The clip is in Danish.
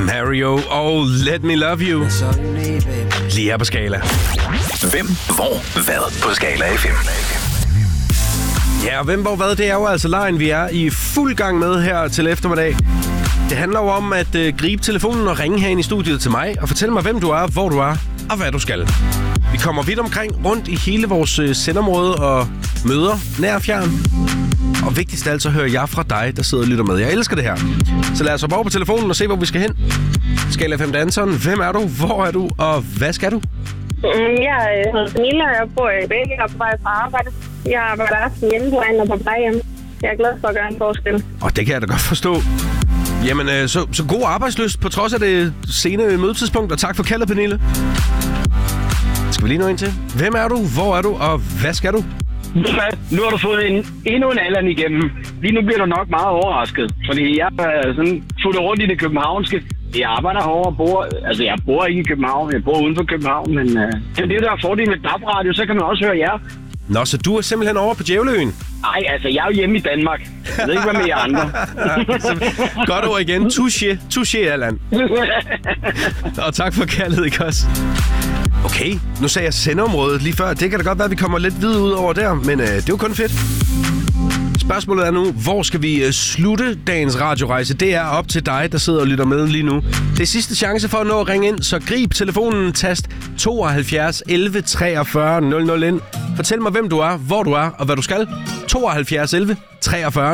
Mario og Let Me Love You. Lige her på Skala. Hvem, hvor, hvad på Skala FM. Ja, og hvem, hvor, hvad, det er jo altså lejen, vi er i fuld gang med her til eftermiddag. Det handler jo om at gribe telefonen og ringe herinde i studiet til mig og fortælle mig, hvem du er, hvor du er og hvad du skal. Vi kommer vidt omkring rundt i hele vores sendområde og møder nær og fjern. Og vigtigst af alt, så hører jeg fra dig, der sidder og lytter med. Jeg elsker det her. Så lad os hoppe over på telefonen og se, hvor vi skal hen. Skala FM Danseren, hvem er du, hvor er du, og hvad skal du? Jeg hedder Pernille, og jeg bor i Bække og på vej fra arbejde. Jeg arbejder aften hjemmeplejen og på plejehjem. Jeg er glad for at gøre en forskel. Og det kan jeg da godt forstå. Jamen, så god arbejdslyst på trods af det sene mødetidspunkt, og tak for kaldet, Pernille. Skal vi lige nå ind til? Hvem er du, hvor er du, og hvad skal du? Nu har du fået endnu en Allan igennem. Lige nu bliver du nok meget overrasket, fordi jeg er sådan fuldt rundt i det københavnske. Jeg arbejder herovre og jeg bor ikke i København, jeg bor uden for København, men det er det, der er fordelen med DAB-radio, så kan man også høre jer. Nå, så du er simpelthen over på Djævleøen? Nej, altså, jeg er jo hjemme i Danmark. Jeg ved ikke, hvad med jer andre. Godt ord igen. Touché, Allan. Og tak for kaldet, ikke også? Okay, nu sagde jeg sendeområdet lige før. Det kan da godt være, at vi kommer lidt videre ud over der, men det er jo kun fedt. Spørgsmålet er nu, hvor skal vi slutte dagens radiorejse? Det er op til dig, der sidder og lytter med lige nu. Det er sidste chance for at nå at ringe ind, så grib telefonen, tast 72 11 43 00 ind. Fortæl mig, hvem du er, hvor du er og hvad du skal. 72 11 43